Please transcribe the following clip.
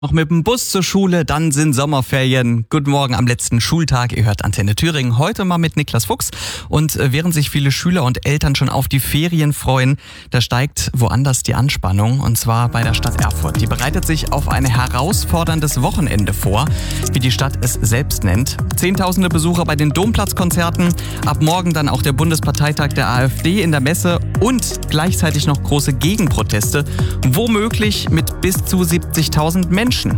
Noch mit dem Bus zur Schule, dann sind Sommerferien. Guten Morgen am letzten Schultag. Ihr hört Antenne Thüringen. Heute mal mit Niklas Fuchs. Und während sich viele Schüler und Eltern schon auf die Ferien freuen, da steigt woanders die Anspannung. Und zwar bei der Stadt Erfurt. Die bereitet sich auf ein herausforderndes Wochenende vor, wie die Stadt es selbst nennt. Zehntausende Besucher bei den Domplatzkonzerten. Ab morgen dann auch der Bundesparteitag der AfD in der Messe und gleichzeitig noch große Gegenproteste. Womöglich mit bis zu 70.000 Menschen.